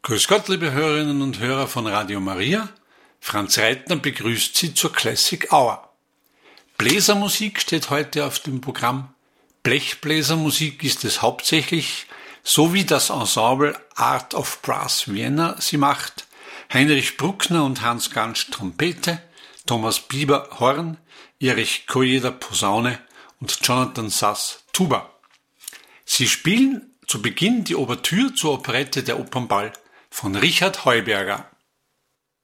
Grüß Gott, liebe Hörerinnen und Hörer von Radio Maria. Franz Reitner begrüßt Sie zur Classic Hour. Bläsermusik steht heute auf dem Programm. Blechbläsermusik ist es hauptsächlich, so wie das Ensemble Art of Brass Vienna sie macht. Heinrich Bruckner und Hans Gansch Trompete, Thomas Bieber Horn, Erich Koeder Posaune und Jonathan Sass Tuba. Sie spielen zu Beginn die Ouvertüre zur Operette Der Opernball von Richard Heuberger.